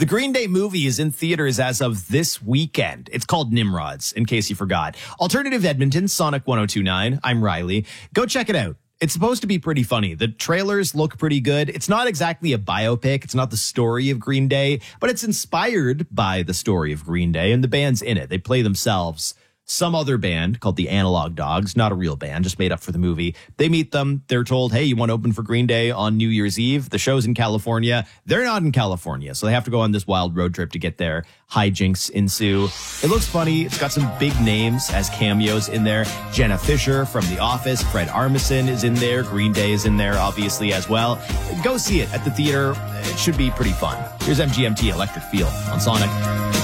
The Green Day movie is in theaters as of this weekend. It's called Nimrods, in case you forgot. Alternative Edmonton, Sonic 102.9. I'm Riley. Go check it out. It's supposed to be pretty funny. The trailers look pretty good. It's not exactly a biopic. It's not the story of Green Day, but it's inspired by the story of Green Day, and the band's in it. They play themselves. Some other band called the Analog Dogs, not a real band, just made up for the movie. They meet them. They're told, hey, you want to open for Green Day on New Year's Eve? The show's in California. They're not in California, so they have to go on this wild road trip to get there. Hijinks ensue. It looks funny. It's got some big names as cameos in there. Jenna Fisher from The Office. Fred Armisen is in there. Green Day is in there, obviously, as well. Go see it at the theater. It should be pretty fun. Here's MGMT Electric Feel on Sonic.